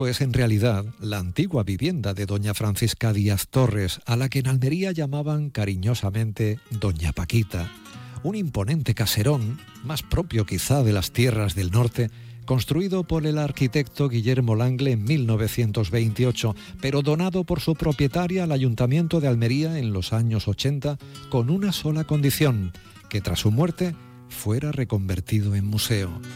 Pues en realidad, la antigua vivienda de doña Francisca Díaz Torres, a la que en Almería llamaban cariñosamente Doña Paquita, un imponente caserón, más propio quizá de las tierras del norte, construido por el arquitecto Guillermo Langle en 1928, pero donado por su propietaria al Ayuntamiento de Almería en los años 80, con una sola condición: que tras su muerte fuera reconvertido en museo.